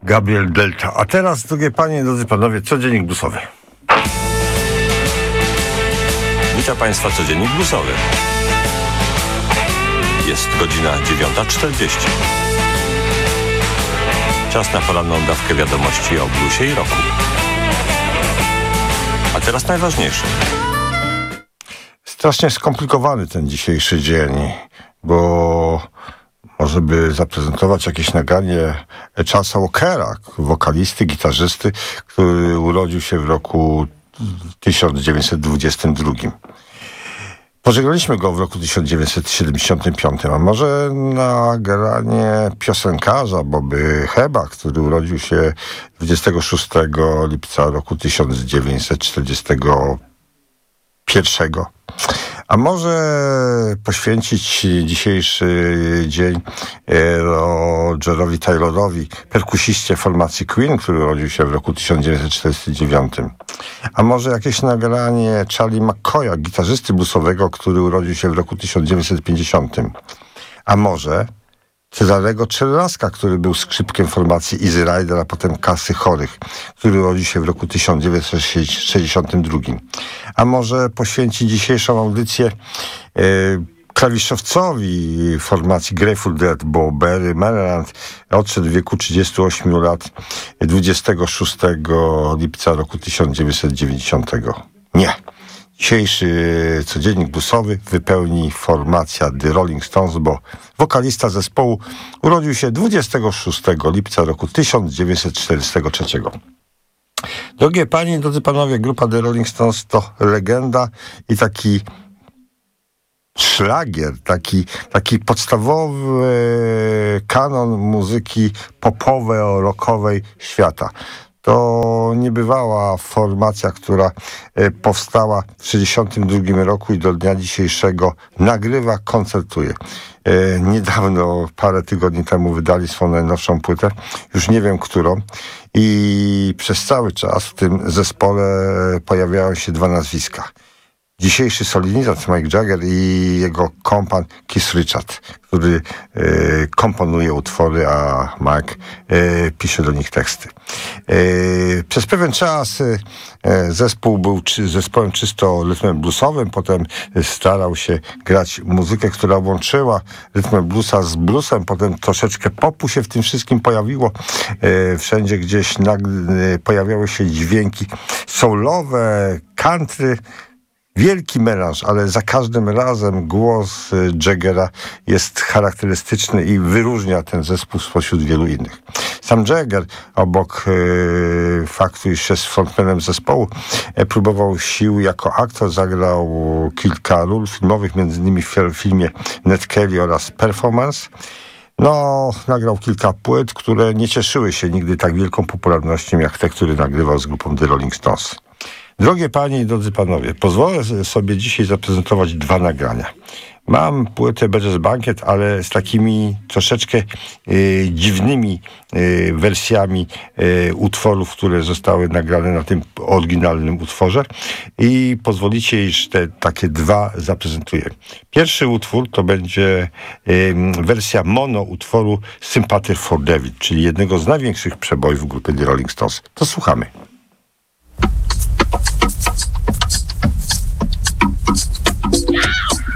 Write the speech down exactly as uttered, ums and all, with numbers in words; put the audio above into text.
Gabriel Delta. A teraz, drogie panie, drodzy panowie, codziennik bluesowy. Witam państwa, codziennik bluesowy. Jest godzina dziewiąta czterdzieści. Czas na poranną dawkę wiadomości o bluesie i rocku. A teraz najważniejsze. Strasznie skomplikowany ten dzisiejszy dzień, bo może by zaprezentować jakieś nagranie Charlesa Walkera, wokalisty, gitarzysty, który urodził się w roku tysiąc dziewięćset dwudziestym drugim. Pożegnaliśmy go w roku tysiąc dziewięćset siedemdziesiątym piątym, a może nagranie piosenkarza Bobby Heba, który urodził się dwudziestego szóstego lipca roku tysiąc dziewięćset czterdziestego pierwszego. A może poświęcić dzisiejszy dzień Rogerowi Taylorowi, perkusiście formacji Queen, który urodził się w roku tysiąc dziewięćset czterdziestym dziewiątym. A może jakieś nagranie Charlie McCoya, gitarzysty bluesowego, który urodził się w roku tysiąc dziewięćset pięćdziesiątym. A może Cezarego Cerlaska, który był skrzypkiem formacji Easy Rider, a potem Kasy Chorych, który urodził się w roku tysiąc dziewięćset sześćdziesiątym drugim. A może poświęcić dzisiejszą audycję e, klawiszowcowi formacji Grateful Dead, bo Barry Manilow odszedł w wieku trzydziestu ośmiu lat dwudziestego szóstego lipca roku tysiąc dziewięćset dziewięćdziesiątego. Nie. Dzisiejszy codziennik bluesowy wypełni formacja The Rolling Stones, bo wokalista zespołu urodził się dwudziestego szóstego lipca roku tysiąc dziewięćset czterdziestego trzeciego. Drogie panie i drodzy panowie, grupa The Rolling Stones to legenda i taki szlagier, taki, taki podstawowy kanon muzyki popowej, rockowej świata. To niebywała formacja, która powstała w tysiąc dziewięćset sześćdziesiątym drugim roku i do dnia dzisiejszego nagrywa, koncertuje. Niedawno, parę tygodni temu wydali swoją najnowszą płytę, już nie wiem którą, i przez cały czas w tym zespole pojawiają się dwa nazwiska. Dzisiejszy solenizant Mick Jagger i jego kompan Keith Richards, który e, komponuje utwory, a Mike e, pisze do nich teksty. E, przez pewien czas e, zespół był czy, zespołem czysto rytmem bluesowym, potem starał się grać muzykę, która łączyła rytmem bluesa z bluesem, potem troszeczkę popu się w tym wszystkim pojawiło. E, wszędzie gdzieś nagle pojawiały się dźwięki soulowe, country. Wielki melanż, ale za każdym razem głos Jaggera jest charakterystyczny i wyróżnia ten zespół spośród wielu innych. Sam Jagger, obok e, faktu, iż jest frontmanem zespołu, e, próbował sił jako aktor, zagrał kilka ról filmowych, między innymi w filmie Ned Kelly oraz Performance. No, nagrał kilka płyt, które nie cieszyły się nigdy tak wielką popularnością, jak te, które nagrywał z grupą The Rolling Stones. Drogie panie i drodzy panowie, pozwolę sobie dzisiaj zaprezentować dwa nagrania. Mam płytę Beggars Banquet, ale z takimi troszeczkę y, dziwnymi y, wersjami y, utworów, które zostały nagrane na tym oryginalnym utworze, i pozwolicie, iż te takie dwa zaprezentuję. Pierwszy utwór to będzie y, wersja mono utworu Sympathy for David, czyli jednego z największych przebojów grupy The Rolling Stones. To słuchamy.